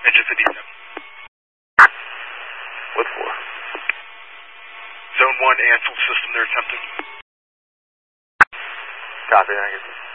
Engine 57. What for? Zone 1 and full system, they're attempting. Copy, I get this.